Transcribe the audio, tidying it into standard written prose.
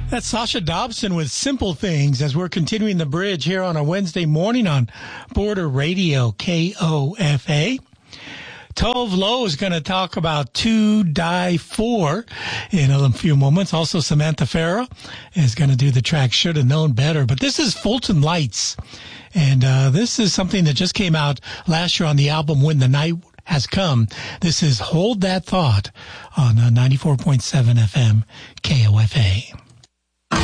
That's Sasha Dobson with Simple Things as we're continuing the bridge here on a Wednesday morning on Border Radio KOFA. Tove Lo is going to talk about To Die For in a few moments. Also, Samantha Farah is going to do the track Should Have Known Better. But this is Fulton Lights. And this is something that just came out last year on the album When the Night Has Come. This is Hold That Thought on 94.7 FM KOFA.